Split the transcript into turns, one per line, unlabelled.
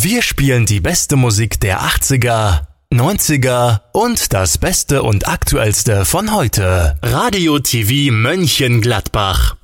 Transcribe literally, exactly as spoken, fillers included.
Wir spielen die beste Musik der achtziger, neunziger und das Beste und Aktuellste von heute. Radio T V Mönchengladbach.